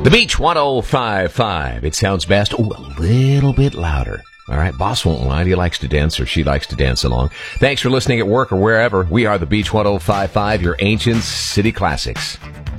The Beach 105.5. It sounds best. Oh, a little bit louder. All right, boss won't mind. He likes to dance, or she likes to dance along. Thanks for listening at work or wherever. We are the Beach 105.5, your ancient city classics.